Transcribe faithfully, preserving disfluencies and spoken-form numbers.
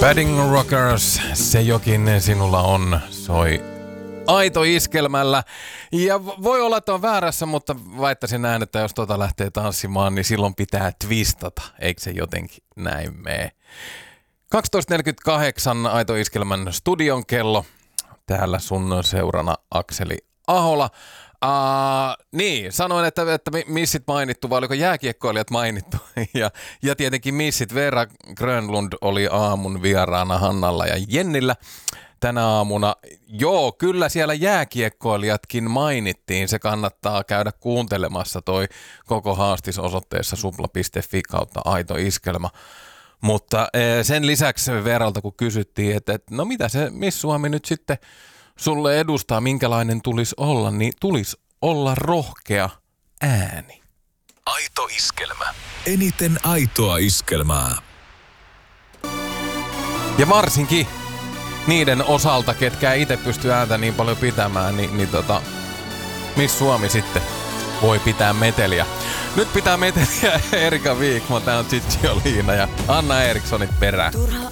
Padding Rockers, se jokin sinulla on, soi Aito Iskelmällä. Ja voi olla, että on väärässä, mutta väittäisin näin, että jos tota lähtee tanssimaan, niin silloin pitää twistata. Eikö se jotenkin näin mene? kaksitoista neljäkymmentäkahdeksan Aito Iskelmän studion kello. Täällä sun seurana Akseli Ahola. Uh, niin, sanoin, että, että missit mainittu, vai oliko jääkiekkoilijat mainittu? Ja, ja tietenkin missit. Veera Grönlund oli aamun vieraana Hannalla ja Jennillä tänä aamuna. Joo, kyllä siellä jääkiekkoilijatkin mainittiin. Se kannattaa käydä kuuntelemassa toi koko haastis osoitteessa supla piste fi kautta Aito Iskelma. Mutta sen lisäksi Veeralta kun kysyttiin, että, että no mitä se Miss Suomi nyt sitten sulle edustaa, minkälainen tulisi olla, niin tulisi olla rohkea ääni. Aito Iskelmä. Eniten aitoa iskelmää. Ja varsinkin niiden osalta, ketkä itse pystyy ääntä niin paljon pitämään, niin, niin tota, Miss Suomi sitten voi pitää meteliä. Nyt pitää meteliä Erika Viikmo, tää on Gigi Oliina ja Anna Erikssonit perään. Turha